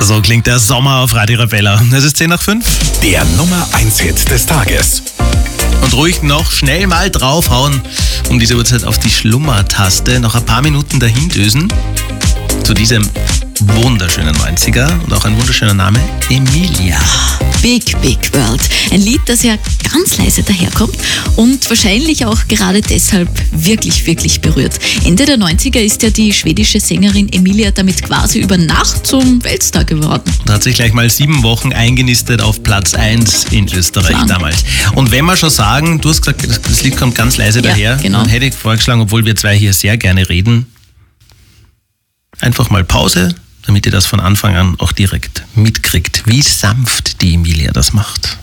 So klingt der Sommer auf Radio Arabella. Es ist 10:05. Der Nummer 1-Hit des Tages. Und ruhig noch schnell mal draufhauen um diese Uhrzeit auf die Schlummertaste. Noch ein paar Minuten dahindösen zu diesem wunderschönen 90er und auch ein wunderschöner Name, Emilia. Big, Big World. Ein Lied, das ja ganz leise daherkommt und wahrscheinlich auch gerade deshalb wirklich, wirklich berührt. Ende der 90er ist ja die schwedische Sängerin Emilia damit quasi über Nacht zum Weltstar geworden. Und hat sich gleich mal 7 Wochen eingenistet auf Platz 1 in Österreich damals. Und wenn wir schon sagen, du hast gesagt, das Lied kommt ganz leise daher, genau. Dann hätte ich vorgeschlagen, obwohl wir zwei hier sehr gerne reden, einfach mal Pause, damit ihr das von Anfang an auch direkt mitkriegt, wie sanft die Emilia das macht.